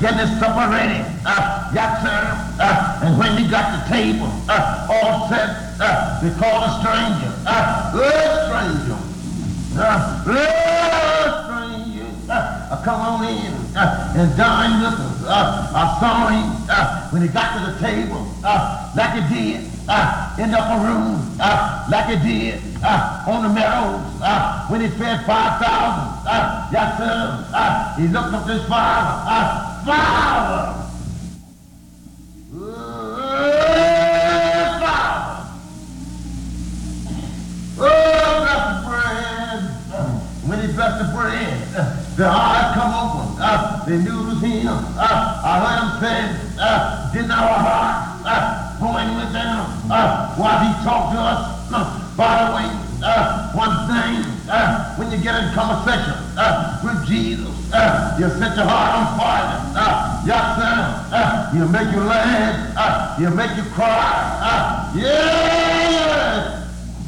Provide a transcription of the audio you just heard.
getting his supper ready. Yes, sir. And when he got the table all set, they called a stranger. Stranger. Stranger. Come on in and dine with us. I saw him when he got to the table, like he did in the upper room, like he did on the meadows when he fed 5,000. Yes, sir. He looked up his father. Father! Father! Oh, bless the bread. When he blessed the bread, their eyes come open. They knew it was him. I heard him say, didn't our heart going within him while he talked to us? By the way, one thing, when you get in conversation with Jesus, you set your heart on fire. Yes, sir. He'll make you laugh. He'll make you cry. Yeah.